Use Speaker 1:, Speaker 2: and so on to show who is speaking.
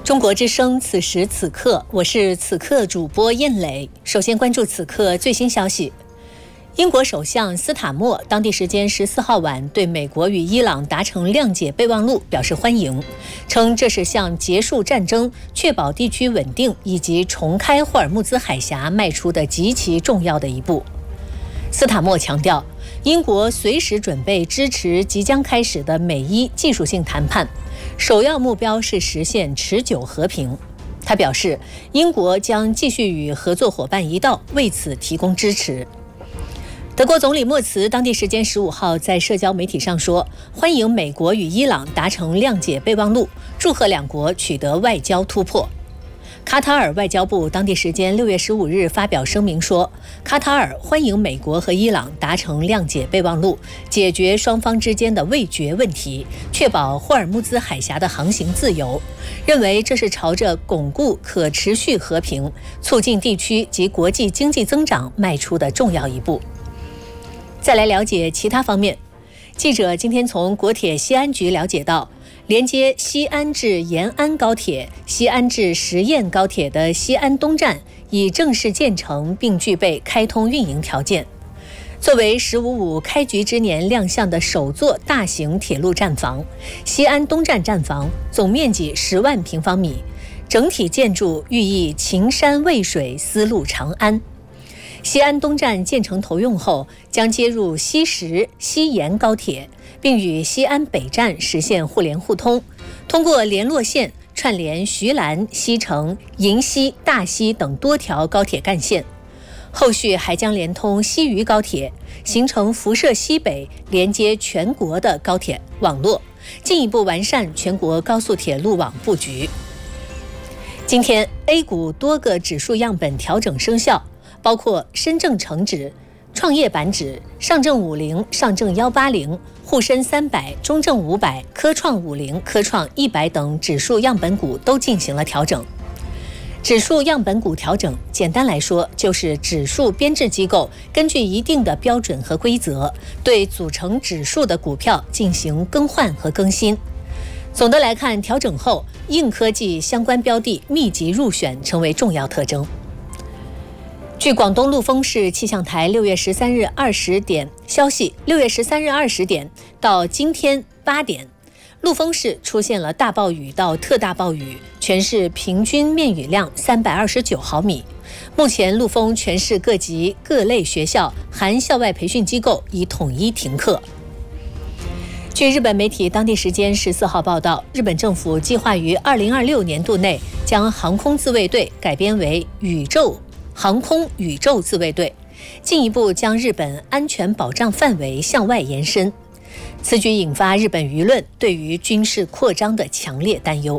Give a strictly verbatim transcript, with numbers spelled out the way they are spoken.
Speaker 1: 中国之声，此时此刻，我是此刻主播燕磊。首先关注此刻最新消息。英国首相斯塔默当地时间十四号晚对美国与伊朗达成谅解备忘录表示欢迎，称这是向结束战争、确保地区稳定以及重开霍尔木兹海峡迈出的极其重要的一步。斯塔默强调，英国随时准备支持即将开始的美伊技术性谈判，首要目标是实现持久和平。他表示，英国将继续与合作伙伴一道为此提供支持。德国总理默茨当地时间十五号在社交媒体上说，欢迎美国与伊朗达成谅解备忘录，祝贺两国取得外交突破。卡塔尔外交部当地时间六月十五日发表声明说，卡塔尔欢迎美国和伊朗达成谅解备忘录，解决双方之间的味觉问题，确保霍尔木兹海峡的航行自由，认为这是朝着巩固可持续和平、促进地区及国际经济增长迈出的重要一步。再来了解其他方面，记者今天从国铁西安局了解到，连接西安至延安高铁、西安至十堰高铁的西安东站已正式建成并具备开通运营条件。作为“十五五”开局之年亮相的首座大型铁路站房，西安东站站房总面积十万平方米，整体建筑寓意秦山渭水，丝路长安。西安东站建成投用后，将接入西十、西延高铁，并与西安北站实现互联互通，通过联络线串联徐兰、西城、银西、大西等多条高铁干线。后续还将连通西渝高铁，形成辐射西北、连接全国的高铁网络，进一步完善全国高速铁路网布局。今天 A 股多个指数样本调整生效，包括深证成指、创业板指、上证五零、上证一八零、沪深三百、中证五百、科创五零、科创一百等指数样本股都进行了调整。指数样本股调整，简单来说就是指数编制机构根据一定的标准和规则，对组成指数的股票进行更换和更新。总的来看，调整后硬科技相关标的密集入选成为重要特征。据广东陆丰市气象台六月十三日二十点消息，六月十三日二十点到今天八点，陆丰市出现了大暴雨到特大暴雨，全市平均面雨量三百二十九毫米。目前陆丰全市各级各类学校含校外培训机构已统一停课。据日本媒体当地时间十四号报道，日本政府计划于二零二六年度内将航空自卫队改编为宇宙航空宇宙自卫队，进一步将日本安全保障范围向外延伸。此举引发日本舆论对于军事扩张的强烈担忧。